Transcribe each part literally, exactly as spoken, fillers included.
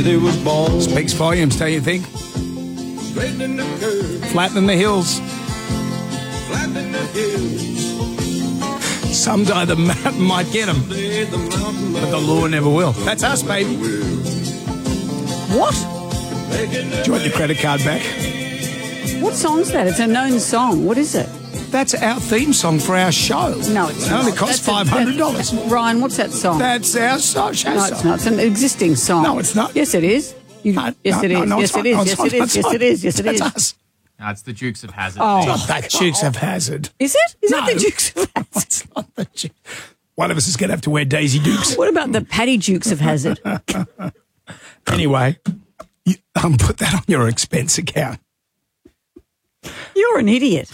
he was born. Speaks volumes, don't you think? Straightening the curve, Flatten the hills. flattening the hills. Someday the mountain might get them, Someday the mountain but the law never will. That's us, baby. What? Do you want your credit card back? What song's that? It's a known song. What is it? That's our theme song for our show. No, it's It not. only costs That's a- five hundred dollars. that's- Ryan, what's that song? That's our so- show no, song. it's not. It's an existing song. No, it's not. Yes, it is. You, No, yes, no, it no, is. no, yes, it's not. it is. No, Yes, it's it not. is. It's Yes, not. it is. Yes, it That's is. us. No, it's the Dukes of Hazzard. Oh. Not that Dukes of Hazzard. Is it? Is No. that the Dukes of Hazzard? It's not the Dukes. One of us is going to have to wear Daisy Dukes. What about the Paddy Dukes of Hazzard? Anyway, you, um, put that on your expense account. You're an idiot.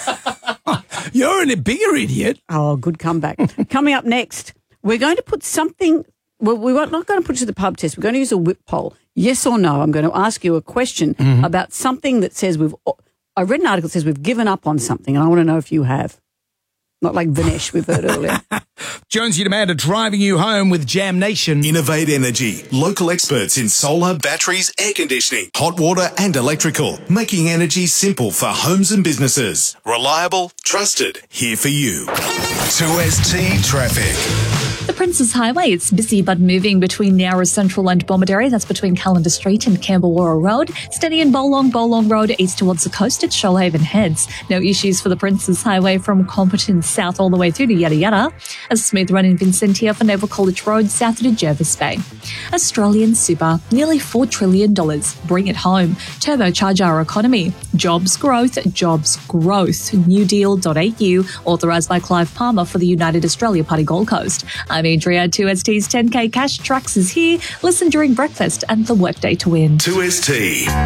You're a bigger idiot. Oh, good comeback. Coming up next, we're going to put something. Well, we're not going to put you to the pub test. We're going to use a whip poll. Yes or no? I'm going to ask you a question Mm-hmm. about something that says we've. I read an article that says we've given up on something, and I want to know if you have. Not like Vinesh we've heard earlier. Jonesy Demand are driving you home with Jam Nation. Innovate Energy, local experts in solar, batteries, air conditioning, hot water and electrical, making energy simple for homes and businesses. Reliable, trusted, here for you. two S T Traffic. The Princes Highway, it's busy but moving between Nowra Central and Bomaderry. That's between Callender Street and Campbell Road. Steady in Bolong, Bolong Road east towards the coast at Shoalhaven Heads. No issues for the Princes Highway from Competence South all the way through to Yada Yada. A smooth run in Vincentia for Naval College Road south to Jervis Bay. Australian Super, nearly four trillion dollars. Bring it home. Turbocharge our economy. Jobs growth, jobs growth. new deal dot a u, authorised by Clive Palmer for the United Australia Party Gold Coast. I'm Adria. two S T's ten K Cash Tracks is here. Listen during breakfast and the workday to win. two S T.